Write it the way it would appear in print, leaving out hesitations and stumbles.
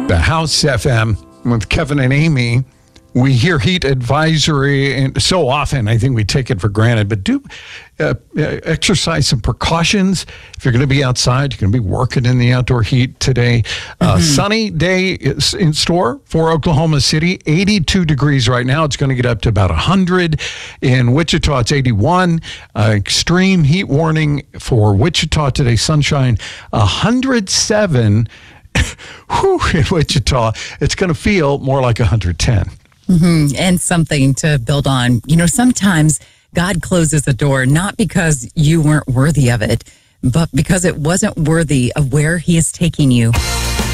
The House FM with Kevin and Amy. We hear heat advisory, and so often I think we take it for granted, but do exercise some precautions. If you're going to be outside, you're going to be working in the outdoor heat today. Sunny day is in store for Oklahoma City. 82 degrees right now. It's going to get up to about 100. In Wichita, it's 81. Extreme heat warning for Wichita today. Sunshine, 107. In Wichita, it's going to feel more like 110. And something to build on. You know, sometimes God closes a door not because you weren't worthy of it, but because it wasn't worthy of where he is taking you.